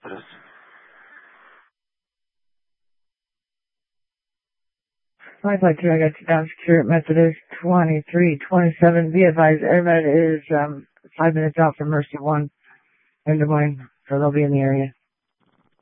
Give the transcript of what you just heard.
Methodist. I'd like to, I got you down Secure Methodist 2327. Be advised, everybody is 5 minutes out from Mercy 1 in Des Moines, so they'll be in the area.